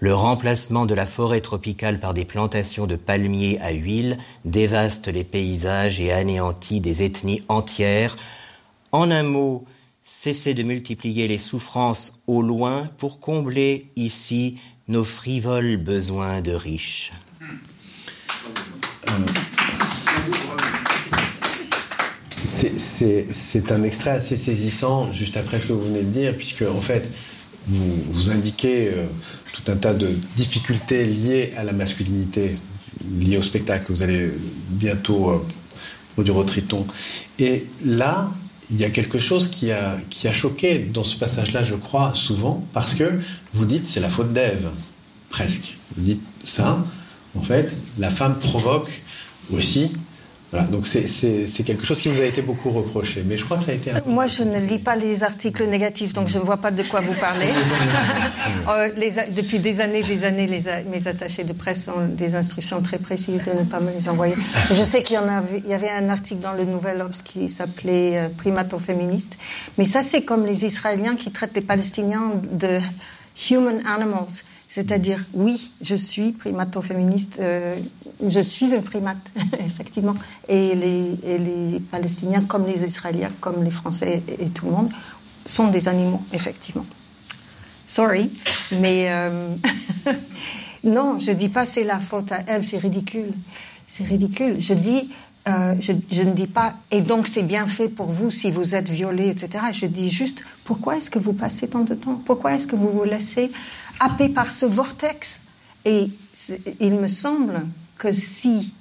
Le remplacement de la forêt tropicale par des plantations de palmiers à huile dévaste les paysages et anéantit des ethnies entières. En un mot, cessez de multiplier les souffrances au loin pour combler ici nos frivoles besoins de riches. C'est un extrait assez saisissant, juste après ce que vous venez de dire, puisque en fait, vous indiquez tout un tas de difficultés liées à la masculinité, liées au spectacle que vous allez bientôt produire au Triton. Et là, il y a quelque chose qui a choqué dans ce passage-là, je crois, souvent, parce que vous dites c'est la faute d'Ève, presque. Vous dites ça, en fait, la femme provoque aussi. Voilà, donc c'est quelque chose qui vous a été beaucoup reproché, mais je crois que ça a été... Moi, je ne lis pas les articles négatifs, donc je ne vois pas de quoi vous parlez. Depuis des années, mes attachés de presse ont des instructions très précises de ne pas me les envoyer. Je sais qu'il y avait un article dans le Nouvel Obs qui s'appelait « Primato-féministe », mais ça, c'est comme les Israéliens qui traitent les Palestiniens de « human animals ». C'est-à-dire, oui, je suis primato-féministe, je suis une primate, effectivement. Et les Palestiniens, comme les Israéliens, comme les Français et tout le monde, sont des animaux, effectivement. Sorry, mais non, je ne dis pas c'est la faute à Ève, c'est ridicule. C'est ridicule. Je ne dis pas, et donc c'est bien fait pour vous si vous êtes violé, etc. Je dis juste, pourquoi est-ce que vous passez tant de temps ? Pourquoi est-ce que vous vous laissez happé par ce vortex? Et il me semble que si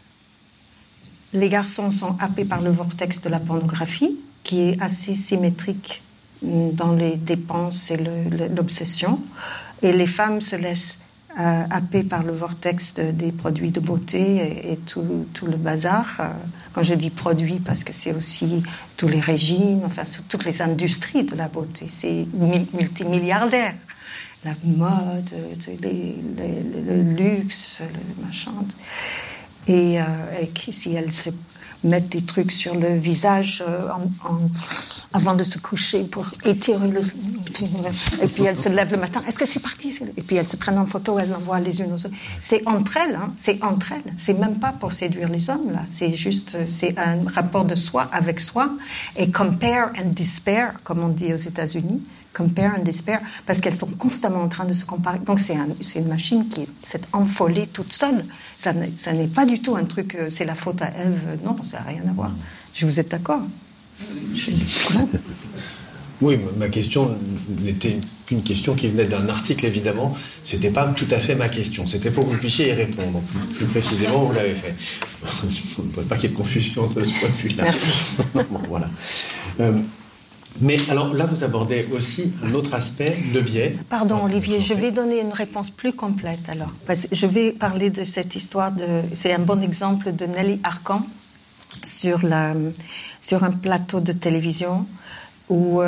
les garçons sont happés par le vortex de la pornographie, qui est assez symétrique dans les dépenses et l'obsession, et les femmes se laissent happer par le vortex des produits de beauté et tout le bazar. Quand je dis produits, parce que c'est aussi tous les régimes, enfin toutes les industries de la beauté, c'est multimilliardaire. La mode, le luxe, le machin. Et si elles se mettent des trucs sur le visage avant de se coucher pour étirer le... Et puis elles se lèvent le matin. Est-ce que c'est parti? Et puis elles se prennent en photo, elles l'envoient les unes aux autres. C'est entre elles, hein, c'est entre elles. C'est même pas pour séduire les hommes, là. C'est juste, c'est un rapport de soi avec soi. Et compare and despair, comme on dit aux États-Unis. Compare and despair, parce qu'elles sont constamment en train de se comparer. Donc c'est une machine qui s'est enfolée toute seule. Ça n'est pas du tout un truc, c'est la faute à Ève. Non, ça n'a rien à voir. Vous êtes d'accord? Oui, ma question n'était qu'une question qui venait d'un article, évidemment. C'était pas tout à fait ma question. C'était pour que vous puissiez y répondre. Plus précisément, vous l'avez fait. Il ne faudrait pas qu'il y ait de confusion de ce point de vue-là. Merci. Bon, voilà. Mais alors là, vous abordez aussi un autre aspect, le biais. Pardon, Olivier, je vais donner une réponse plus complète alors. Parce que je vais parler de cette histoire c'est un bon exemple de Nelly Arcan sur un plateau de télévision où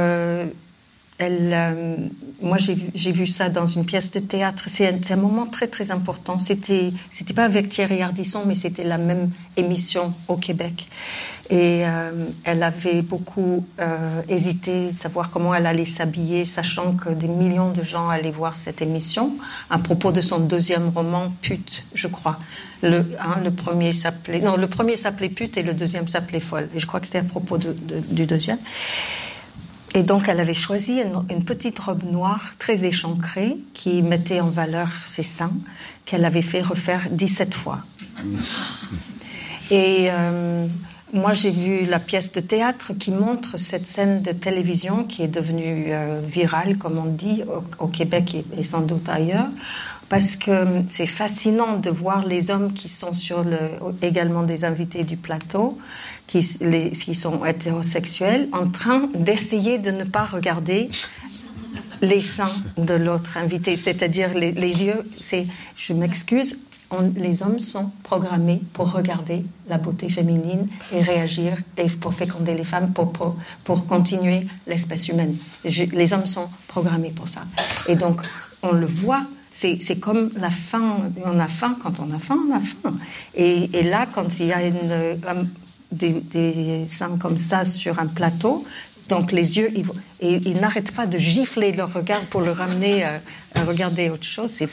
moi j'ai vu ça dans une pièce de théâtre. C'est un moment très très important. C'était pas avec Thierry Ardisson, mais c'était la même émission au Québec. Et elle avait beaucoup hésité de savoir comment elle allait s'habiller, sachant que des millions de gens allaient voir cette émission à propos de son deuxième roman, Pute, je crois. Le premier s'appelait Pute et le deuxième s'appelait Folle. Et je crois que c'était à propos du deuxième. Et donc, elle avait choisi une petite robe noire très échancrée qui mettait en valeur ses seins, qu'elle avait fait refaire 17 fois. Et moi, j'ai vu la pièce de théâtre qui montre cette scène de télévision qui est devenue virale, comme on dit, au Québec et sans doute ailleurs, parce que c'est fascinant de voir les hommes qui sont également des invités du plateau, qui sont hétérosexuels, en train d'essayer de ne pas regarder les seins de l'autre invité, c'est-à-dire les yeux. Je m'excuse, les hommes sont programmés pour regarder la beauté féminine et réagir, et pour féconder les femmes, pour continuer l'espèce humaine. Les hommes sont programmés pour ça. Et donc, on le voit. C'est comme la faim. On a faim quand on a faim, on a faim. Et là, quand il y a des seins comme ça sur un plateau, donc les yeux, ils n'arrêtent pas de gifler leur regard pour le ramener à regarder autre chose.